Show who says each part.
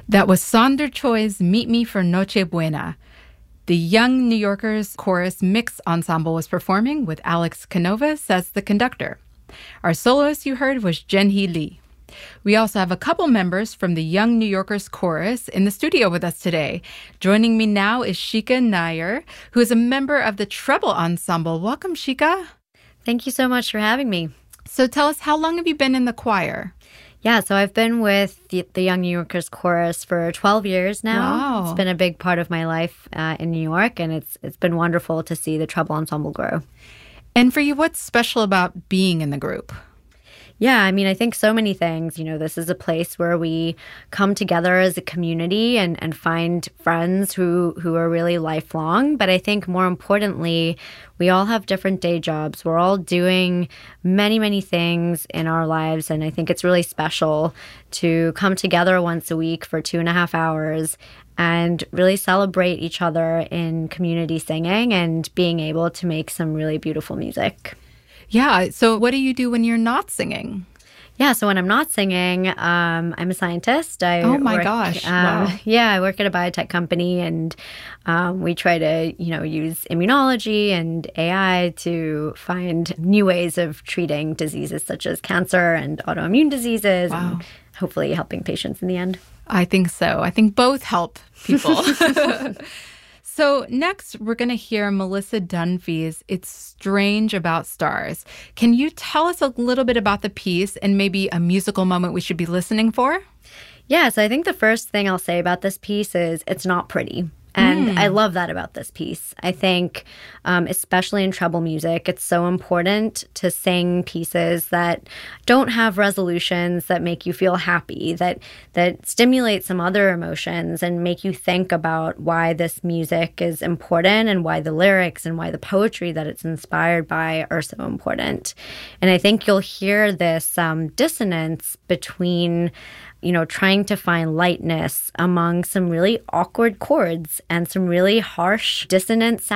Speaker 1: That was Sonder Choi's Meet Me for Noche Buena. The Young New Yorkers Chorus Mix Ensemble was performing with Alex Canovas as the conductor. Our soloist you heard was Jenhee Lee. We also have a couple members from the Young New Yorkers Chorus in the studio with us today. Joining me now is Shika Nair, who is a member of the Treble Ensemble. Welcome, Shika.
Speaker 2: Thank you so much for having me.
Speaker 1: So tell us, how long have you been in the choir?
Speaker 2: Yeah, so I've been with the Young New Yorkers Chorus for 12 years now.
Speaker 1: Wow.
Speaker 2: It's been a big part of my life in New York, and it's been wonderful to see the Treble Ensemble grow.
Speaker 1: And for you, what's special about being in the group?
Speaker 2: Yeah, I mean, I think so many things. You know, this is a place where we come together as a community and find friends who are really lifelong. But I think more importantly, we all have different day jobs. We're all doing many, many things in our lives. And I think it's really special to come together once a week for 2.5 hours and really celebrate each other in community singing and being able to make some really beautiful music.
Speaker 1: Yeah. So what do you do when you're not singing?
Speaker 2: Yeah, so when I'm not singing, I'm a scientist.
Speaker 1: Gosh. Wow.
Speaker 2: Yeah, I work at a biotech company, and we try to, use immunology and AI to find new ways of treating diseases such as cancer and autoimmune diseases, and hopefully helping patients in the end.
Speaker 1: I think so. I think both help people. So next, we're going to hear Melissa Dunphy's It's Strange About Stars. Can you tell us a little bit about the piece and maybe a musical moment we should be listening for?
Speaker 2: Yeah, so I think the first thing I'll say about this piece is it's not pretty. And I love that about this piece. I think, especially in treble music, it's so important to sing pieces that don't have resolutions that make you feel happy, that stimulate some other emotions and make you think about why this music is important and why the lyrics and why the poetry that it's inspired by are so important. And I think you'll hear this dissonance between trying to find lightness among some really awkward chords and some really harsh, dissonant sounds.